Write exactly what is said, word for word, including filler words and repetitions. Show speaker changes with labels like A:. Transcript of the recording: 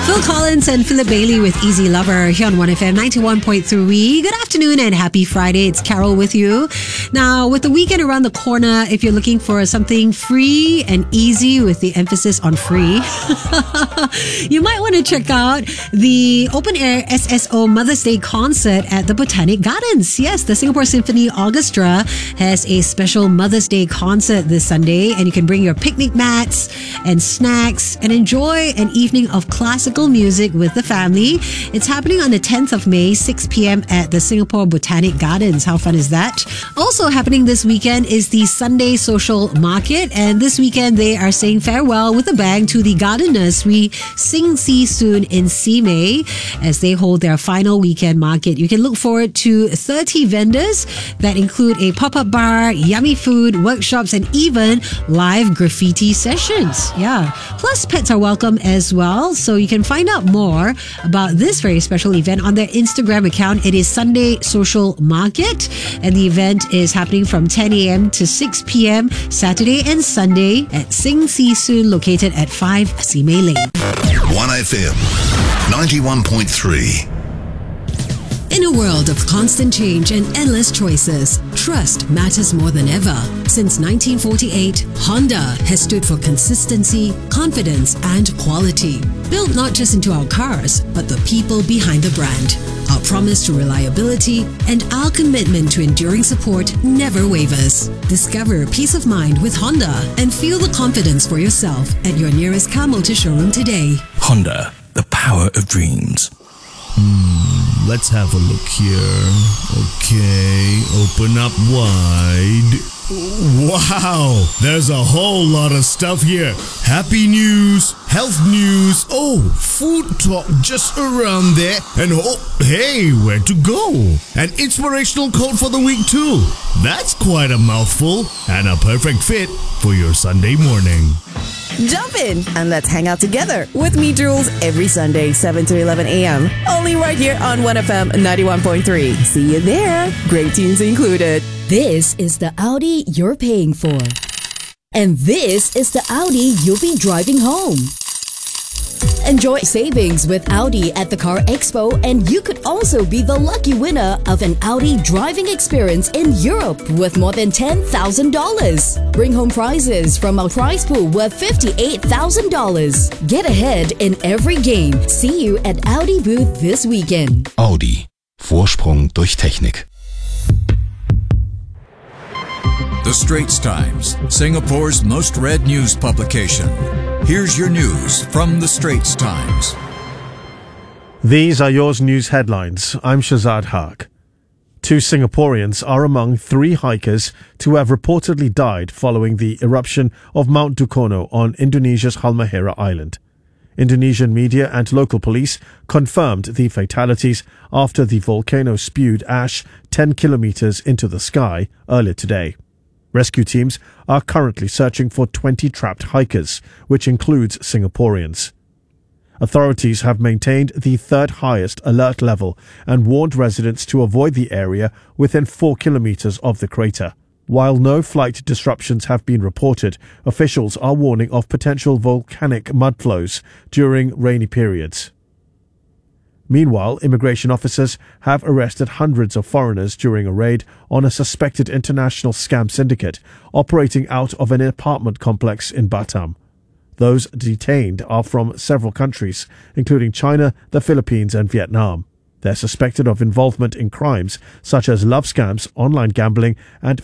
A: Phil Collins and Philip Bailey with Easy Lover here on one F M ninety-one point three. Good afternoon and happy Friday. It's Carol with you. Now, with the weekend around the corner, if you're looking for something free and easy with the emphasis on free, you might want to check out the open air S S O Mother's Day concert at the Botanic Gardens. Yes, the Singapore Symphony Orchestra has a special Mother's Day concert this Sunday, and you can bring your picnic mats and snacks and enjoy an evening of classical music with the family. It's happening on the tenth of May, six p.m. at the Singapore Botanic Gardens. How fun is that? Also happening this weekend is the Sunday Social Market, and this weekend they are saying farewell with a bang to the Garden Nursery Sing See Soon in Simei as they hold their final weekend market. You can look forward to thirty vendors that include a pop-up bar, yummy food, workshops, and even live graffiti sessions. Yeah. Plus, pets are welcome as well. So you can find out more about this very special event on their Instagram account. It is Sunday Social Market, and the event is happening from ten a.m. to six p.m. Saturday and Sunday at Sing See Soon, located at five Simei Lane.
B: one F M ninety-one point three.
A: In a world of constant change and endless choices, trust matters more than ever. Since nineteen forty-eight, Honda has stood for consistency, confidence, and quality. Built not just into our cars, but the people behind the brand. Our promise to reliability and our commitment to enduring support never wavers. Discover peace of mind with Honda and feel the confidence for yourself at your nearest car motor showroom today.
C: Honda, the power of dreams.
D: Hmm, let's have a look here. Okay, open up wide. Wow, there's a whole lot of stuff here. Happy news, health news, oh, food talk just around there, and oh, hey, where to go? An inspirational quote for the week too. That's quite a mouthful and a perfect fit for your Sunday morning.
E: Jump in and let's hang out together with me, Jules, every Sunday, seven to eleven a.m. Only right here on one F M ninety-one point three. See you there. Great tunes included.
F: This is the Audi you're paying for. And this is the Audi you'll be driving home. Enjoy savings with Audi at the Car Expo, and you could also be the lucky winner of an Audi driving experience in Europe with more than ten thousand dollars. Bring home prizes from our prize pool worth fifty-eight thousand dollars. Get ahead in every game. See you at Audi booth this weekend.
B: Audi. Vorsprung durch Technik.
G: The Straits Times, Singapore's most read news publication. Here's your news from The Straits Times.
H: These are yours news headlines. I'm Shazad Haq. Two Singaporeans are among three hikers to have reportedly died following the eruption of Mount Dukono on Indonesia's Halmahera Island. Indonesian media and local police confirmed the fatalities after the volcano spewed ash ten kilometers into the sky earlier today. Rescue teams are currently searching for twenty trapped hikers, which includes Singaporeans. Authorities have maintained the third highest alert level and warned residents to avoid the area within four kilometers of the crater. While no flight disruptions have been reported, officials are warning of potential volcanic mudflows during rainy periods. Meanwhile, immigration officers have arrested hundreds of foreigners during a raid on a suspected international scam syndicate operating out of an apartment complex in Batam. Those detained are from several countries, including China, the Philippines, and Vietnam. They're suspected of involvement in crimes such as love scams, online gambling, and